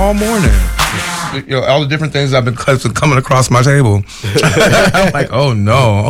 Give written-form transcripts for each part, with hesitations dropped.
all morning. All the different things I've been coming across my table. I'm like, oh no.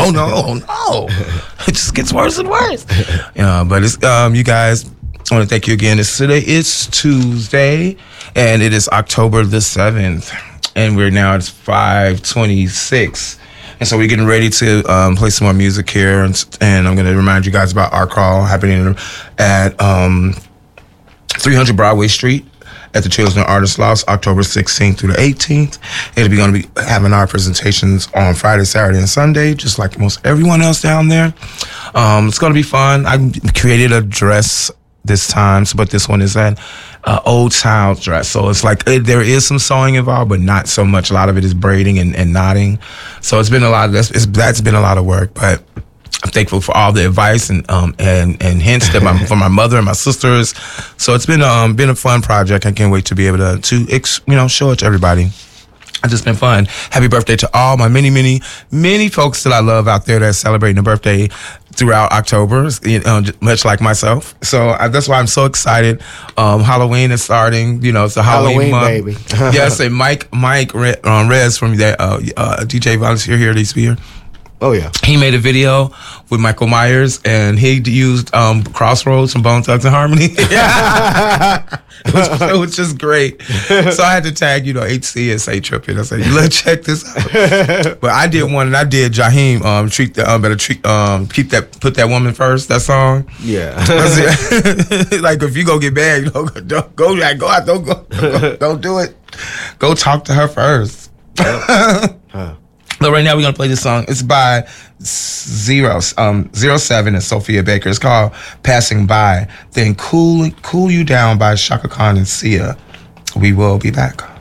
It just gets worse and worse. But it's you guys, I want to thank you again. Today is Tuesday, and it is October the 7th, and we're now at 5:26. And so we're getting ready to play some more music here, and I'm going to remind you guys about our call happening at 300 Broadway Street at the Children's Artists Loft, October 16th through the 18th. It'll be going to be having our presentations on Friday, Saturday, and Sunday, just like most everyone else down there. It's going to be fun. I created a dress this time, but this one is an old child dress. So it's like there is some sewing involved, but not so much. A lot of it is braiding and knotting. So it's been a lot of that's been a lot of work, but I'm thankful for all the advice and hints that from my mother and my sisters. So it's been a fun project. I can't wait to be able to show it to everybody. It's just been fun. Happy birthday to all my many folks that I love out there that's celebrating a birthday throughout October, much like myself. So that's why I'm so excited. Halloween is starting. It's a Halloween month. Baby. Yes, and Mike Rez from that DJ Volunteer here at Spear. Oh, yeah. He made a video with Michael Myers, and he used Crossroads from Bone Thugs and Harmony. It was just great. So I had to tag, HC and say Trippin'. I said, let's check this out. But I did one, and I did Jaheim, put that woman first, that song. Yeah. Like, if you go get bad, don't go out, don't do it. Go talk to her first. So right now we're gonna play this song. It's by 07 and Sophia Baker. It's called "Passing By." Then "Cool You Down" by Shaka Khan and Sia. We will be back.